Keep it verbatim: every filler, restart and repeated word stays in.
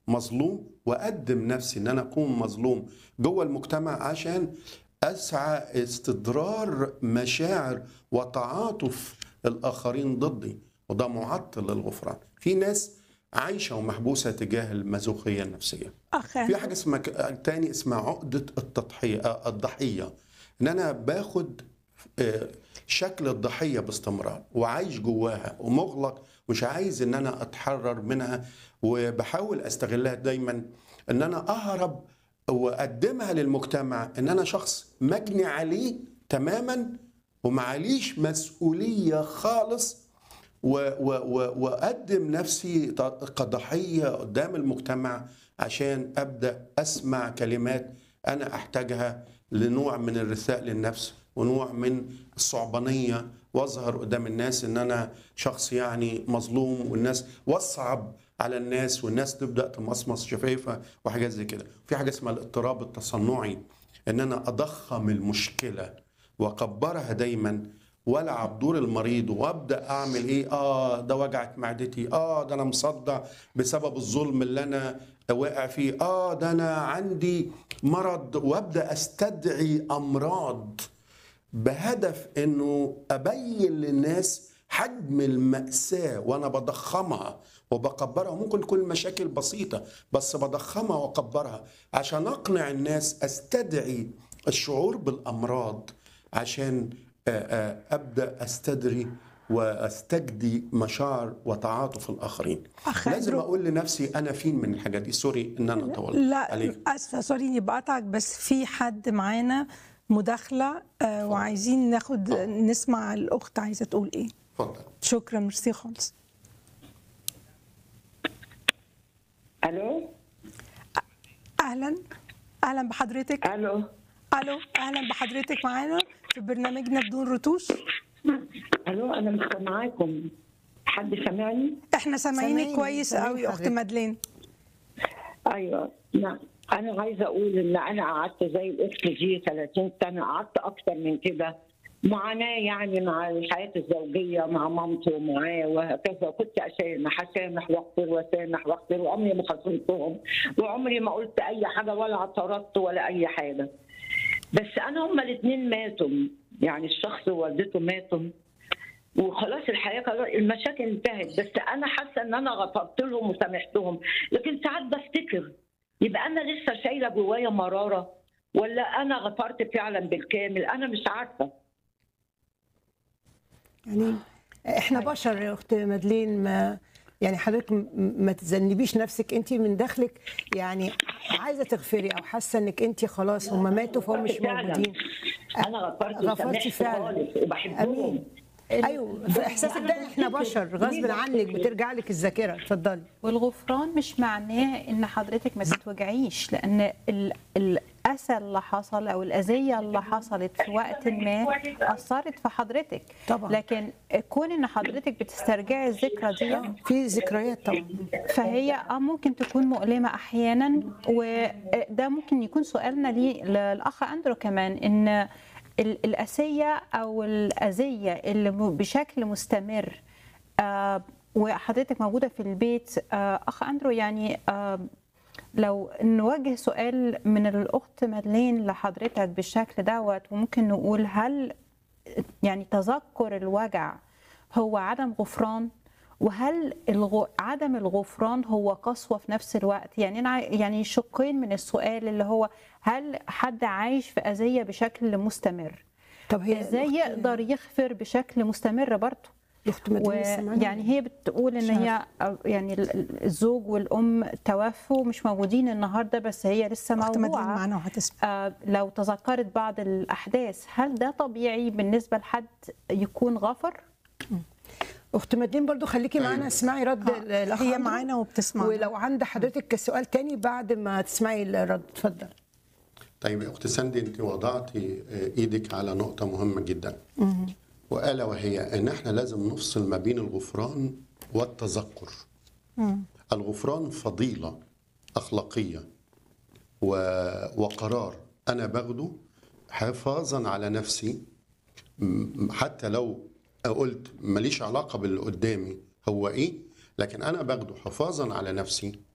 مظلوم واقدم نفسي ان انا اكون مظلوم جوه المجتمع عشان اسعى استدرار مشاعر وتعاطف الاخرين ضدي، وده معطل للغفران. في ناس عايشه ومحبوسه تجاه المازوخيه النفسيه. أخ في حاجه اسمها تاني اسمها عقده التضحيه الضحيه، ان انا باخد شكل الضحيه باستمرار وعايش جواها ومغلق، مش عايز ان انا اتحرر منها، وبحاول استغلها دايما ان انا اهرب واقدمها للمجتمع ان انا شخص مجني عليه تماما ومعليش مسؤوليه خالص، واقدم نفسي كضحيه قدام المجتمع عشان ابدا اسمع كلمات انا احتاجها لنوع من الرثاء للنفس ونوع من الصعبانيه، واظهر قدام الناس ان انا شخص يعني مظلوم، والناس واصعب على الناس والناس تبدا تمصمص شفايفها وحاجات زي كده. في حاجه اسمها الاضطراب التصنعي، ان انا اضخم المشكله واكبرها دايما والعب دور المريض وابدا اعمل ايه، اه ده وجعت معدتي، اه ده انا مصدع بسبب الظلم اللي انا واقع فيه، اه ده انا عندي مرض، وابدا استدعي امراض بهدف انه ابين للناس حجم المأساة وانا بضخمها وبكبرها. ممكن تكون المشاكل بسيطة بس بضخمها واكبرها عشان اقنع الناس، استدعي الشعور بالامراض عشان ابدا استدري واستجدي مشاعر وتعاطف الاخرين. لازم اقول لنفسي انا فين من الحاجات دي. سوري ان انا طولت لا عليك. اسفه، سوري اني بقطعك، بس في حد معانا مداخله آه وعايزين ناخد أوه. نسمع الاخت عايزه تقول ايه. اتفضل. شكرا، ميرسي خالص. الو، اهلا اهلا بحضرتك. الو الو اهلا بحضرتك معانا في برنامجنا بدون رتوش. الو، انا مش سامعاكم. حد سامعني؟ احنا سامعينك كويس قوي اخت مدلين. ايوه، نعم. انا عايزه اقول ان انا قعدت زي الاخت دي ثلاثين سنه، قعدت اكتر من كده معاناه يعني مع الحياه الزوجيه مع مامتي ومعاه وهكذا. كنت اسامح اسامح واغفر واسامح واغفر، وعمري ما خصمتهم وعمري ما قلت اي حاجه ولا اعترضت ولا اي حاجه. بس انا هما الاثنين ماتوا، يعني الشخص ووالدته ماتوا وخلاص الحياه خلاص المشاكل انتهت، بس انا حاسه ان انا غفرت لهم وسامحتهم. لكن ساعات بفتكر يبقى انا لسه شايله جوايا مراره ولا انا غفرت فعلا بالكامل، انا مش عارفه. يعني احنا بشر يا اخت مدلين، ما يعني حضرتك ما تذنبيش نفسك، انت من داخلك يعني عايزه تغفري او حاسه انك انت خلاص هم ماتوا فهم مش موجودين. انا غفرت غفرتي فعلا وبحبهم. ايوه، في احساسك ده احنا بشر غصب عنك بترجع لك الذاكره. اتفضلي. والغفران مش معناه ان حضرتك ما تتوجعيش، لان الاسى اللي حصل او الاذيه اللي حصلت في وقت ما اثرت في حضرتك طبعا، لكن كون ان حضرتك بتسترجعي الذكرى دي في ذكريات طبعا، فهي اه ممكن تكون مؤلمه احيانا. وده ممكن يكون سؤالنا ليه للاخ اندرو كمان، ان الأسية أو الأذية اللي بشكل مستمر آه وحضرتك موجودة في البيت آه أخ أندرو، يعني آه لو نوجه سؤال من الأخت مدلين لحضرتك بالشكل دوت، وممكن نقول هل يعني تذكر الوجع هو عدم غفران؟ وهل الغ... عدم الغفران هو قسوة في نفس الوقت؟ يعني أنا يعني شقين من السؤال، اللي هو هل حد عايش في أذية بشكل مستمر؟ طب هي ازاي يقدر يغفر بشكل مستمر برضه؟ و... يعني هي بتقول ان هي يعني الزوج والام توفوا مش موجودين النهارده، بس هي لسه موجوعه آه لو تذكرت بعض الاحداث، هل ده طبيعي بالنسبه لحد يكون غفر؟ اخت مدين برضو خليكي معانا، اسمعي رد الاخ. هي معانا وبتسمع، ولو عند حضرتك سؤال تاني بعد ما تسمعي الرد اتفضل. طيب يا اخت ساندي، انت وضعتي ايدك على نقطه مهمه جدا، والا وهي ان احنا لازم نفصل ما بين الغفران والتذكر. الغفران فضيله اخلاقيه وقرار انا باخده حفاظا على نفسي، حتى لو قلت ماليش علاقه باللي قدامي هو ايه، لكن انا باخده حفاظا على نفسي